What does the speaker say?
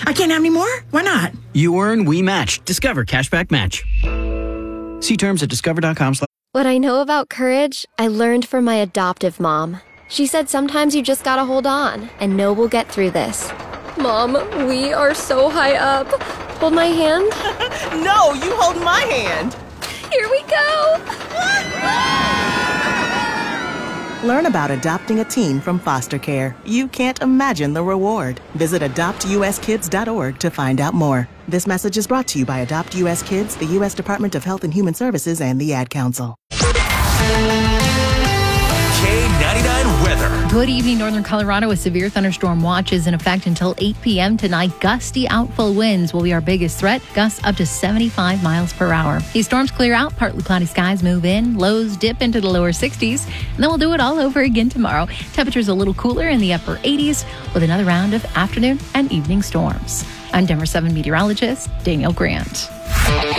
I can't have any more? Why not? You earn, we match. Discover Cashback Match. See terms at discover.com. What I know about courage, I learned from my adoptive mom. She said sometimes you just gotta hold on and know we'll get through this. Mom, we are so high up. Hold my hand. No, you hold my hand. Here we go. Learn about adopting a teen from foster care. You can't imagine the reward. Visit adoptuskids.org to find out more. This message is brought to you by Adopt US Kids, the U.S. Department of Health and Human Services, and the Ad Council. K99 weather. Good evening, northern Colorado, with severe thunderstorm watches in effect until 8 p.m. tonight. Gusty outflow winds will be our biggest threat, gusts up to 75 miles per hour. These storms clear out, partly cloudy skies move in, lows dip into the lower 60s, and then we'll do it all over again tomorrow. Temperatures a little cooler in the upper 80s with another round of afternoon and evening storms. I'm Denver 7 meteorologist Danielle Grant.